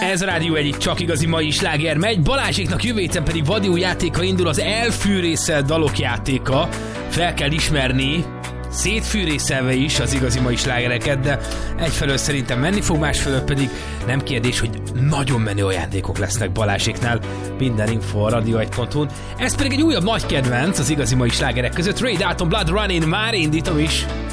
Ez a Rádió Egyik csak igazi mai sláger megy. Balázséknak jövő héten pedig vadi új játéka indul, az elfűrészelt dalok játéka. Fel kell ismerni, szétfűrészelve is az igazi mai slágereket, de egyfelől szerintem menni fog, másfelől pedig nem kérdés, hogy nagyon menő ajándékok lesznek Balázséknál. Minden info a radio1.hu-n. Ez pedig egy újabb nagy kedvenc az igazi mai slágerek között. Ray Dalton, Blood Running, már indítom is.